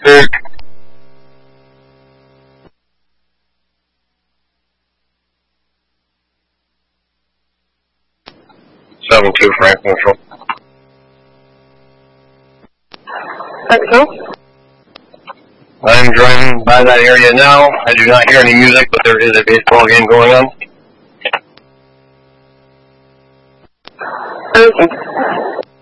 Eric. 7-2 Frank Neutral. I'm driving by that area now. I do not hear any music, but there is a baseball game going on. Okay.